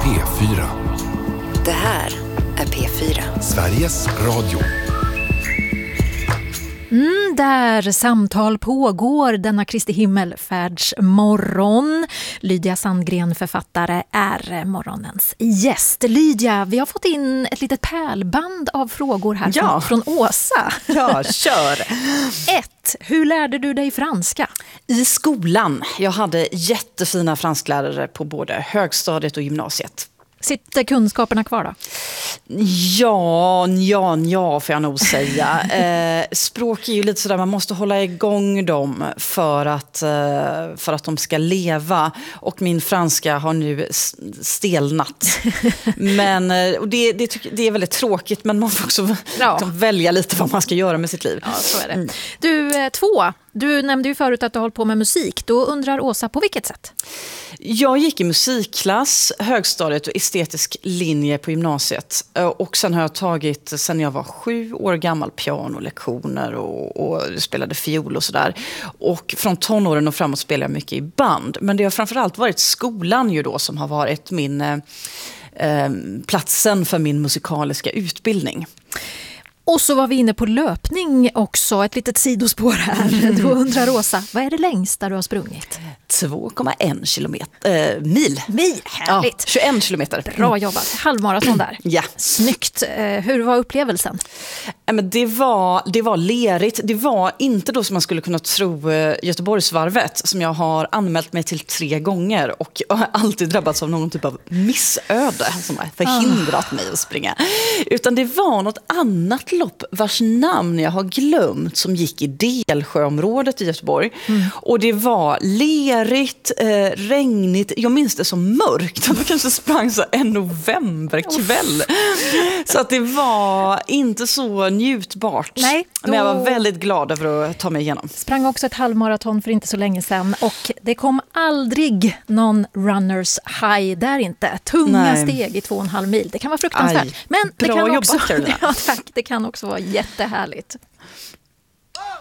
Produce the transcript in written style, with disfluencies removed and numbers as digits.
P4. Det här är P4. Sveriges Radio. Där samtal pågår denna Kristi himmelfärdsmorgon. Lydia Sandgren, författare, är morgonens gäst. Lydia, vi har fått in ett litet pärlband av frågor här från Åsa. Ja, kör! 1. Hur lärde du dig franska? I skolan. Jag hade jättefina fransklärare på både högstadiet och gymnasiet. Sitter kunskaperna kvar då? Ja, får jag nog säga. Språk är ju lite sådär, man måste hålla igång dem för att de ska leva. Och min franska har nu stelnat. Men och det är väldigt tråkigt, men man får också välja lite vad man ska göra med sitt liv. Ja, så är det. Du, 2. Du nämnde ju förut att du har hållit på med musik. Då undrar Åsa, på vilket sätt? Jag gick i musikklass, högstadiet och estetisk linje på gymnasiet. Och sen har jag tagit, sen jag var 7 år gammal, pianolektioner och spelade fiol och sådär. Och från tonåren och framåt spelade jag mycket i band. Men det har framförallt varit skolan ju då som har varit min platsen för min musikaliska utbildning. Och så var vi inne på löpning också, ett litet sidospår här. Då undrar Åsa, vad är det längsta du har sprungit? 2,1 mil. Härligt. Ja, 21 kilometer. Bra jobbat. Halvmaraton där. Ja. Snyggt. Hur var upplevelsen? Men det var lerigt. Det var inte då som man skulle kunna tro Göteborgsvarvet, som jag har anmält mig till 3 gånger och har alltid drabbats av någon typ av missöde som har förhindrat mig att springa. Utan det var något annat lopp vars namn jag har glömt, som gick i Delsjöområdet i Göteborg. Och det var lerigt, regnigt. Jag minns det som mörkt. Jag kanske sprang så en novemberkväll. Så att det var inte så njutbart. Nej, men jag var väldigt glad över att ta mig igenom. Sprang också ett halvmaraton för inte så länge sedan. Och det kom aldrig någon runners high där inte. Tunga steg i 2,5 mil. Det kan vara fruktansvärt. Men det bra kan jobbat, också, Carolina. ja, tack. Det kan också vara jättehärligt.